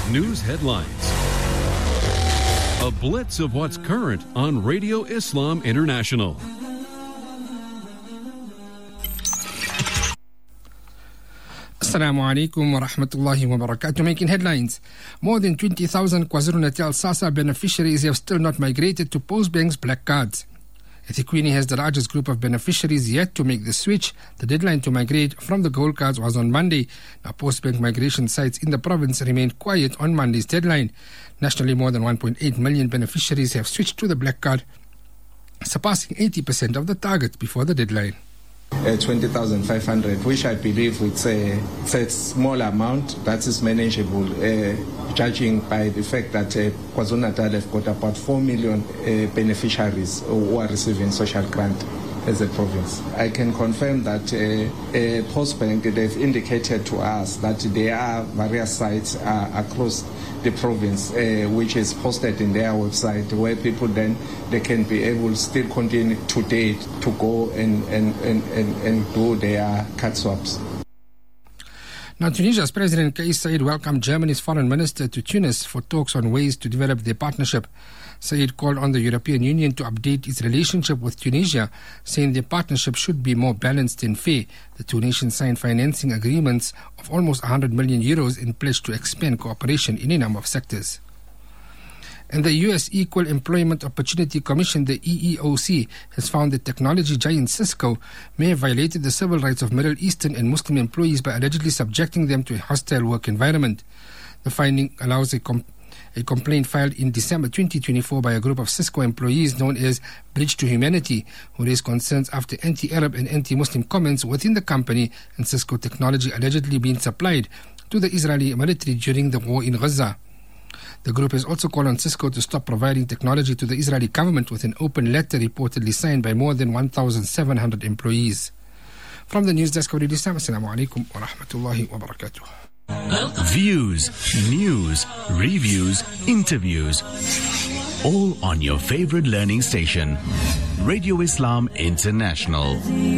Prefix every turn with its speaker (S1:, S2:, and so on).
S1: News headlines. A blitz of what's current on Radio Islam International.
S2: Assalamu alaikum wa rahmatullahi wa barakatuh. Making headlines. More than 20,000 KwaZulu-Natal SASSA beneficiaries have still not migrated to Postbank's black cards. eThekwini has the largest group of beneficiaries yet to make the switch. The deadline to migrate from the gold cards was on Monday. Now, Postbank migration sites in the province remained quiet on Monday's deadline. Nationally, more than 1.8 million beneficiaries have switched to the black card, surpassing 80% of the target before the deadline.
S3: 20,500, which I believe it's a small amount that is manageable, judging by the fact that KwaZulu-Natal have got about 4 million beneficiaries who are receiving social grant as a province. I can confirm that Postbank, they've indicated to us that there are various sites across the province which is posted in their website, where people then they can be able still continue today to go and do their card swaps.
S2: Now, Tunisia's President Kais Saied welcomed Germany's foreign minister to Tunis for talks on ways to develop their partnership. Saied called on the European Union to update its relationship with Tunisia, saying their partnership should be more balanced and fair. The two nations signed financing agreements of almost 100 million euros in pledge to expand cooperation in a number of sectors. And the U.S. Equal Employment Opportunity Commission, the EEOC, has found that technology giant Cisco may have violated the civil rights of Middle Eastern and Muslim employees by allegedly subjecting them to a hostile work environment. The finding allows a complaint filed in December 2024 by a group of Cisco employees known as Bridge to Humanity, who raised concerns after anti-Arab and anti-Muslim comments within the company and Cisco technology allegedly being supplied to the Israeli military during the war in Gaza. The group has also called on Cisco to stop providing technology to the Israeli government, with an open letter reportedly signed by more than 1,700 employees. From the news desk of Radio Islam, Assalamu alaikum wa rahmatullahi wa barakatuh.
S4: Views, news, reviews, interviews, all on your favorite learning station, Radio Islam International.